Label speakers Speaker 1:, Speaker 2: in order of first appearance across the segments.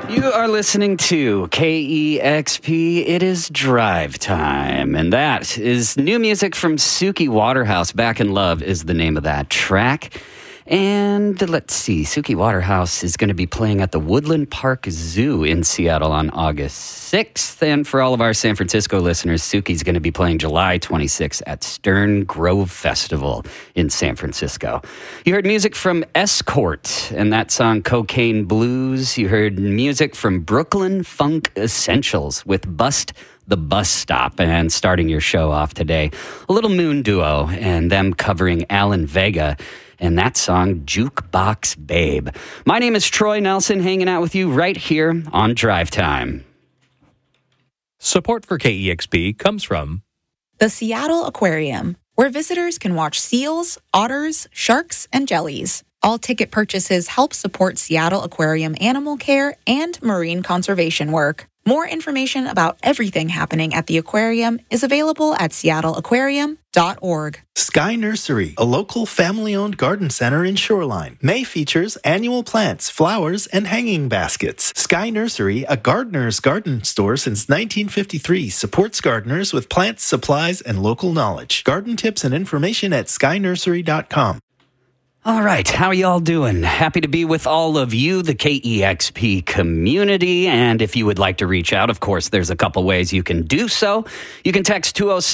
Speaker 1: You are listening to KEXP. It is drive time. And that is new music from Suki Waterhouse. Back in Love is the name of that track. And let's see, Suki Waterhouse is going to be playing at the Woodland Park Zoo in Seattle on August 6th. And for all of our San Francisco listeners, Suki's going to be playing July 26th at Stern Grove Festival in San Francisco. You heard music from Escort and that song Cocaine Blues. You heard music from Brooklyn Funk Essentials with Bust the Bus Stop. And starting your show off today, a Little Moon Duo and them covering Alan Vega and that song, Jukebox Babe. My name is Troy Nelson, hanging out with you right here on Drive Time.
Speaker 2: Support for KEXP comes from
Speaker 3: the Seattle Aquarium, where visitors can watch seals, otters, sharks, and jellies. All ticket purchases help support Seattle Aquarium animal care and marine conservation work. More information about everything happening at the aquarium is available at seattleaquarium.org.
Speaker 4: Sky Nursery, a local family-owned garden center in Shoreline. May features annual plants, flowers, and hanging baskets. Sky Nursery, a gardener's garden store since 1953, supports gardeners with plants, supplies, and local knowledge. Garden tips and information at skynursery.com.
Speaker 1: All right, how are y'all doing? Happy to be with all of you, the KEXP community. And if you would like to reach out, of course, there's a couple ways you can do so. You can text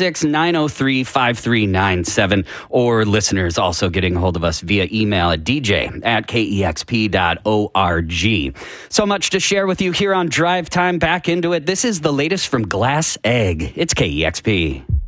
Speaker 1: 206-903-5397, or listeners also getting a hold of us via email at dj@kexp.org. So much to share with you here on Drive Time. Back into it. This is the latest from Glass Egg. It's KEXP.